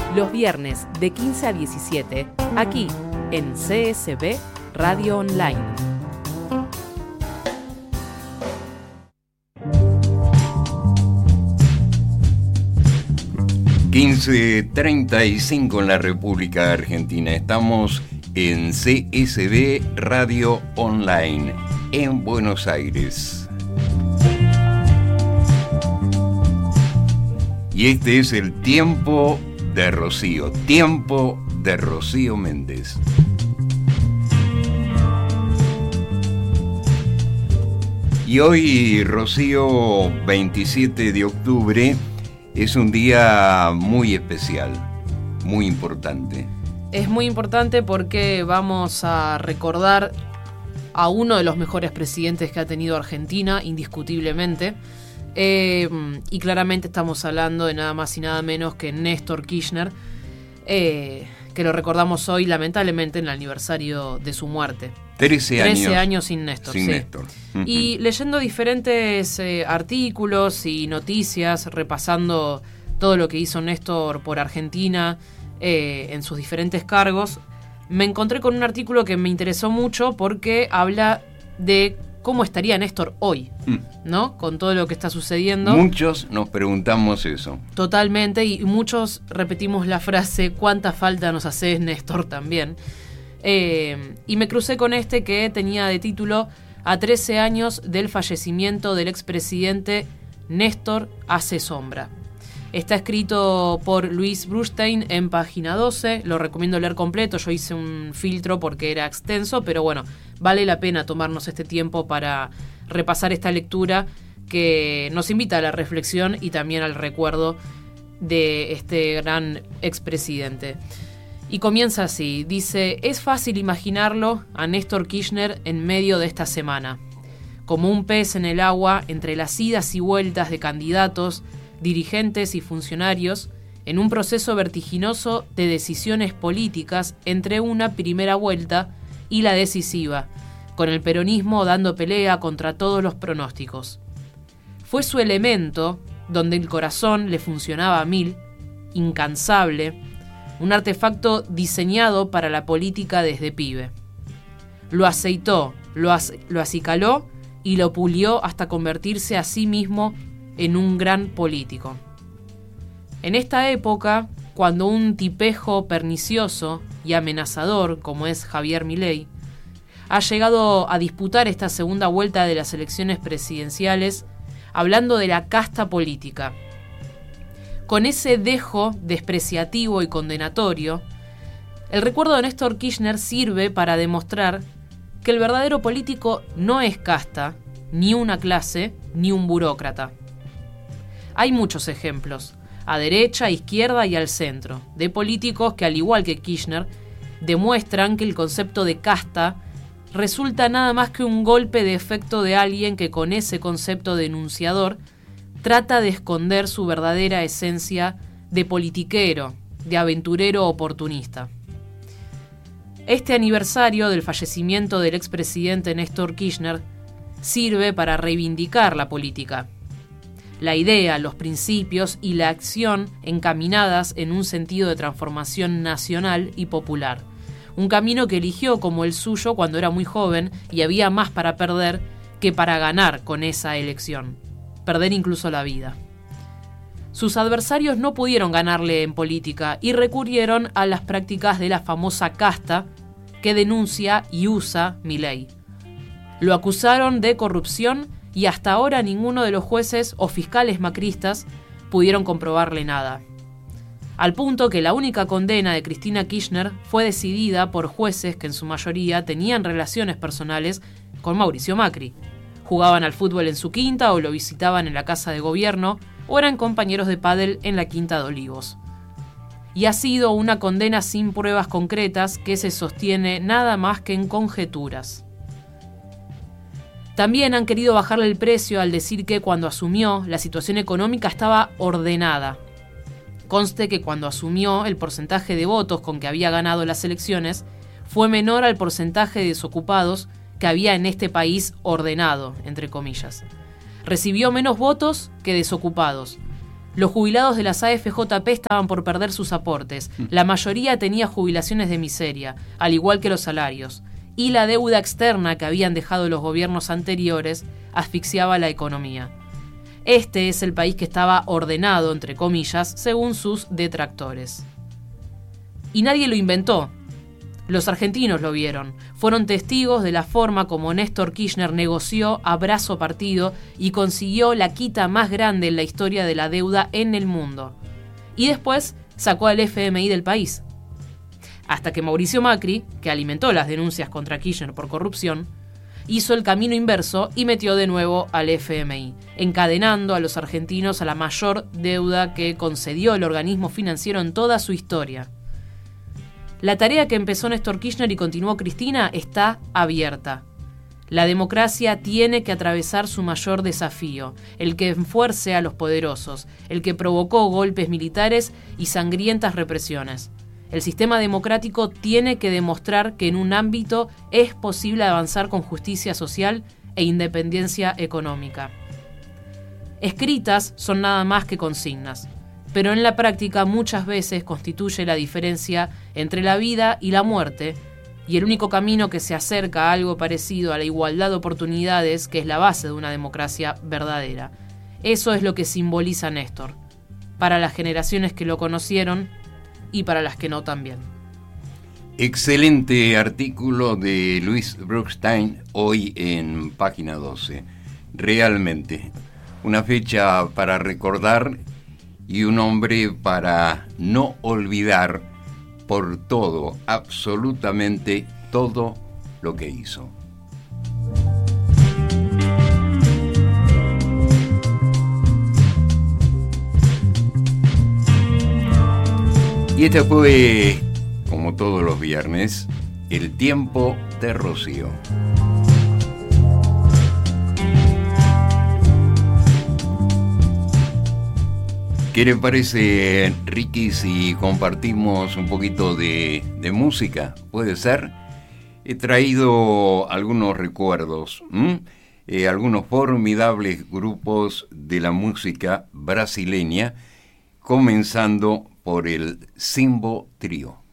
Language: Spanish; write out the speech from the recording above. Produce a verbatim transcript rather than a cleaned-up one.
los viernes de quince a diecisiete, aquí en C S B Radio Online. quince treinta y cinco en la República Argentina. Estamos en C S B Radio Online, en Buenos Aires. Y este es el tiempo de Rocío, tiempo de Rocío Méndez. Y hoy, Rocío, veintisiete de octubre, es un día muy especial, muy importante. Es muy importante porque vamos a recordar a uno de los mejores presidentes que ha tenido Argentina, indiscutiblemente. Eh, y claramente estamos hablando de nada más y nada menos que Néstor Kirchner, eh, que lo recordamos hoy, lamentablemente, en el aniversario de su muerte. Trece años. Trece años sin Néstor. Sin sí. Néstor. Uh-huh. Y leyendo diferentes eh, artículos y noticias, repasando todo lo que hizo Néstor por Argentina eh, en sus diferentes cargos, me encontré con un artículo que me interesó mucho porque habla de cómo estaría Néstor hoy, ¿no? Con todo lo que está sucediendo. Muchos nos preguntamos eso. Totalmente, y muchos repetimos la frase, ¿cuánta falta nos hace Néstor también? Eh, y me crucé con este que tenía de título A trece años del fallecimiento del expresidente, Néstor hace sombra. Está escrito por Luis Brustein en página doce, lo recomiendo leer completo, yo hice un filtro porque era extenso, pero bueno, vale la pena tomarnos este tiempo para repasar esta lectura que nos invita a la reflexión y también al recuerdo de este gran expresidente. Y comienza así, dice: es fácil imaginarlo a Néstor Kirchner en medio de esta semana, como un pez en el agua entre las idas y vueltas de candidatos, dirigentes y funcionarios, en un proceso vertiginoso de decisiones políticas entre una primera vuelta y la decisiva, con el peronismo dando pelea contra todos los pronósticos. Fue su elemento, donde el corazón le funcionaba a mil, incansable, un artefacto diseñado para la política desde pibe. Lo aceitó, lo, ac- lo acicaló y lo pulió hasta convertirse a sí mismo en un gran político. En esta época, cuando un tipejo pernicioso y amenazador como es Javier Milei ha llegado a disputar esta segunda vuelta de las elecciones presidenciales hablando de la casta política, con ese dejo despreciativo y condenatorio, el recuerdo de Néstor Kirchner sirve para demostrar que el verdadero político no es casta, ni una clase, ni un burócrata. Hay muchos ejemplos, a derecha, izquierda y al centro, de políticos que, al igual que Kirchner, demuestran que el concepto de casta resulta nada más que un golpe de efecto de alguien que con ese concepto de enunciador trata de esconder su verdadera esencia de politiquero, de aventurero oportunista. Este aniversario del fallecimiento del expresidente Néstor Kirchner sirve para reivindicar la política, la idea, los principios y la acción encaminadas en un sentido de transformación nacional y popular. Un camino que eligió como el suyo cuando era muy joven y había más para perder que para ganar con esa elección. Perder incluso la vida. Sus adversarios no pudieron ganarle en política y recurrieron a las prácticas de la famosa casta que denuncia y usa Milei. Lo acusaron de corrupción y hasta ahora ninguno de los jueces o fiscales macristas pudieron comprobarle nada. Al punto que la única condena de Cristina Kirchner fue decidida por jueces que en su mayoría tenían relaciones personales con Mauricio Macri. Jugaban al fútbol en su quinta o lo visitaban en la casa de gobierno o eran compañeros de pádel en la Quinta de Olivos. Y ha sido una condena sin pruebas concretas que se sostiene nada más que en conjeturas. También han querido bajarle el precio al decir que cuando asumió la situación económica estaba ordenada. Conste que cuando asumió el porcentaje de votos con que había ganado las elecciones fue menor al porcentaje de desocupados que había en este país ordenado, entre comillas. Recibió menos votos que desocupados, Los jubilados de las A F J P estaban por perder sus aportes. La mayoría tenía jubilaciones de miseria, al igual que los salarios. Y la deuda externa que habían dejado los gobiernos anteriores asfixiaba la economía. Este es el país que estaba ordenado, entre comillas, según sus detractores. Y nadie lo inventó. Los argentinos lo vieron. Fueron testigos de la forma como Néstor Kirchner negoció a brazo partido y consiguió la quita más grande en la historia de la deuda en el mundo. Y después sacó al F M I del país. Hasta que Mauricio Macri, que alimentó las denuncias contra Kirchner por corrupción, hizo el camino inverso y metió de nuevo al F M I, encadenando a los argentinos a la mayor deuda que concedió el organismo financiero en toda su historia. La tarea que empezó Néstor Kirchner y continuó Cristina está abierta. La democracia tiene que atravesar su mayor desafío, el que enfuerce a los poderosos, el que provocó golpes militares y sangrientas represiones. El sistema democrático tiene que demostrar que en un ámbito es posible avanzar con justicia social e independencia económica. Escritas son nada más que consignas, pero en la práctica muchas veces constituye la diferencia entre la vida y la muerte, y el único camino que se acerca a algo parecido a la igualdad de oportunidades, que es la base de una democracia verdadera. Eso es lo que simboliza Néstor, para las generaciones que lo conocieron y para las que no también. Excelente artículo de Luis Bruckstein hoy en Página doce. Realmente, una fecha para recordar y un hombre para no olvidar por todo, absolutamente todo lo que hizo. Y este fue, como todos los viernes, el tiempo de Rocío. ¿Qué le parece, Ricky, si compartimos un poquito de, de música? ¿Puede ser? He traído algunos recuerdos, eh, algunos formidables grupos de la música brasileña, comenzando por el Simbo Trío.